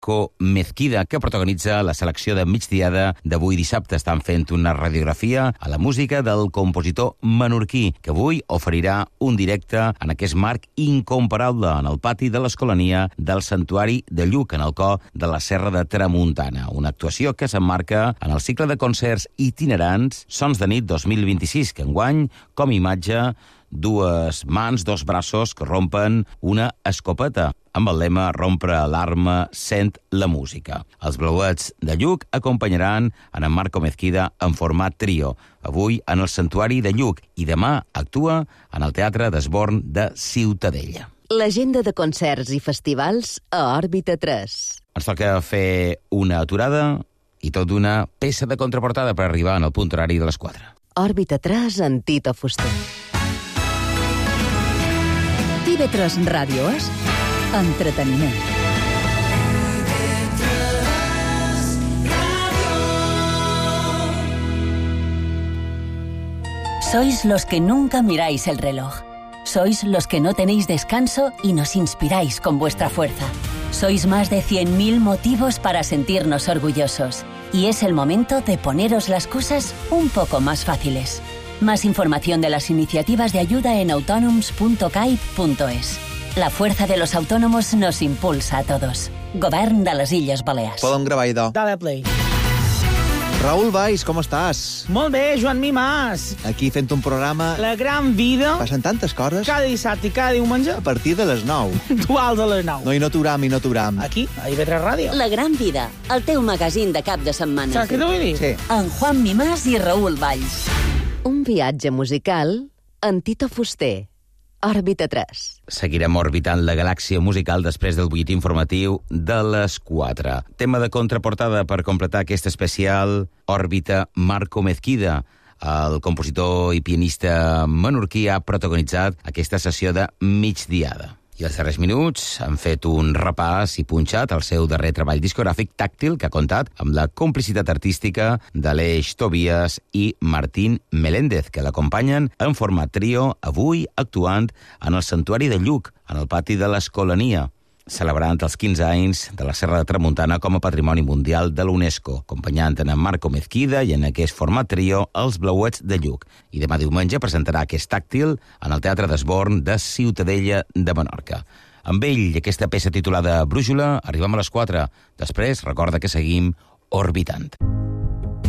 Marco Mezquida, que protagonitza la selecció de migdiada d'avui dissabte. Estan fent una radiografia a la música del compositor menorquí, que avui oferirà un directe en aquest marc incomparable en el pati de l'Escolania del Santuari de Lluc, en el cor de la Serra de Tramuntana. Una actuació que s'emmarca en el cicle de concerts itinerants Sons de nit 2026, que enguany, com a imatge, dues mans, dos braços que rompen una escopeta, amb el lema «Rompre l'arma, sent la música». Els Blauets de Lluc acompanyaran en Marco Mezquida en format trio, avui en el Santuari de Lluc, i demà actua en el Teatre d'Esborn de Ciutadella. L'agenda de concerts i festivals a Òrbita 3. Ens toca fer una aturada i tot d'una peça de contraportada per arribar en el punt horari de les 4. Òrbita 3 en Tito Fuster. TV3 Ràdio és entreteniment. Sois los que nunca miráis el reloj. Sois los que no tenéis descanso y nos inspiráis con vuestra fuerza. Sois más de 100.000 motivos para sentirnos orgullosos. Y es el momento de poneros las cosas un poco más fáciles. Más información de las iniciativas de ayuda en autonoms.caip.es. La fuerza de los autónomos nos impulsa a todos. Govern de les Illes Balears. Podem gravar, idò. Dale play. Raül Valls, com estàs? Molt bé, Joan Mimàs. Aquí fent un programa... La gran vida. Passen tantes coses. Cada dissabte i cada diumenge. A partir de les 9. Duals a les 9. No, i no aturam. Aquí, a IB3 Ràdio. La gran vida, el teu magazín de cap de setmana. Saps què t'ho vull dir? Sí. En Juan Mimàs i Raül Valls. Un viatge musical en Tito Fuster. Òrbita 3. Seguirem orbitant la galàxia musical després del butlletí informatiu de les 4. Tema de contraportada per completar aquest especial, Òrbita Marco Mezquida. El compositor i pianista menorquí ha protagonitzat aquesta sessió de migdiada. I els darrers minuts han fet un repàs i punxat el seu darrer treball discogràfic Tàctil, que ha comptat amb la complicitat artística d'Aleix Tobias i Martín Meléndez, que l'acompanyen en format trio, avui actuant en el Santuari de Lluc, en el pati de l'Escolania, celebrant els 15 anys de la Serra de Tramuntana com a Patrimoni Mundial de l'UNESCO, acompanyant en Marco Mezquida i en aquest format trio els Blauets de Lluc. I demà diumenge presentarà aquest Tàctil en el Teatre d'Esborn de Ciutadella de Menorca. Amb ell i aquesta peça titulada Brújula arribem a les 4. Després, recorda que seguim orbitant.